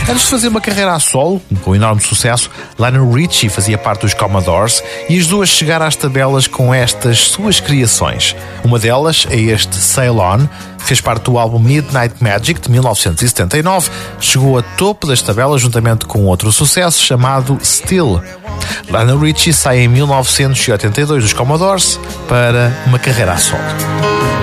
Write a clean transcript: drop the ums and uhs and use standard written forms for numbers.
Antes de fazer uma carreira a solo, com enorme sucesso, Lionel Richie fazia parte dos Commodores e as duas chegaram às tabelas com estas suas criações. Uma delas é este Sail On, que fez parte do álbum Midnight Magic de 1979, chegou a topo das tabelas juntamente com outro sucesso chamado Still. Lionel Richie sai em 1982 dos Commodores para uma carreira a solo.